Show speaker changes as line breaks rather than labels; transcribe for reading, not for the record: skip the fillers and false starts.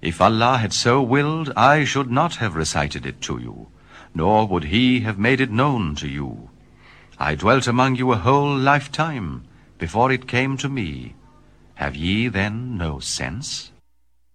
If Allah had so willed, I should not have recited it to you, nor would He have made it known to you. I dwelt among you a whole lifetime before it came to me. Have ye then no sense?